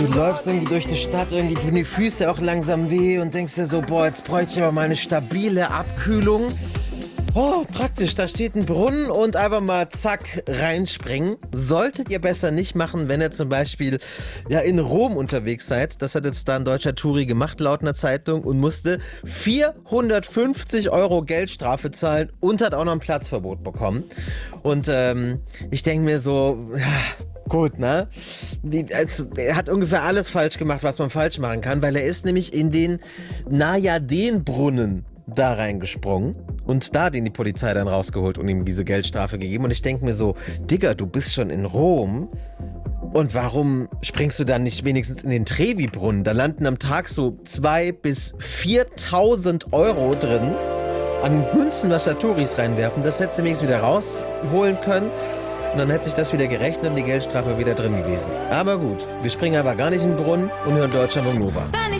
Du läufst irgendwie durch die Stadt, irgendwie tun die Füße auch langsam weh und denkst dir so, boah, jetzt bräuchte ich aber mal eine stabile Abkühlung. Oh, praktisch, da steht ein Brunnen und einfach mal zack, reinspringen. Solltet ihr besser nicht machen, wenn ihr zum Beispiel in Rom unterwegs seid. Das hat jetzt da ein deutscher Touri gemacht, laut einer Zeitung, und musste 450 Euro Geldstrafe zahlen und hat auch noch ein Platzverbot bekommen. Und ich denke mir so, gut, ne? Er hat ungefähr alles falsch gemacht, was man falsch machen kann, weil er ist nämlich in den Najaden-Brunnen da reingesprungen und da den die Polizei dann rausgeholt und ihm diese Geldstrafe gegeben. Und ich denke mir so, Digga, du bist schon in Rom und warum springst du dann nicht wenigstens in den Trevi-Brunnen? Da landen am Tag so 2.000 bis 4.000 Euro drin an Münzen, was da Touris reinwerfen. Das hättest du wenigstens wieder rausholen können. Und dann hätte sich das wieder gerechnet und die Geldstrafe wieder drin gewesen. Aber gut, wir springen aber gar nicht in den Brunnen und hören Deutschlandfunk Nova.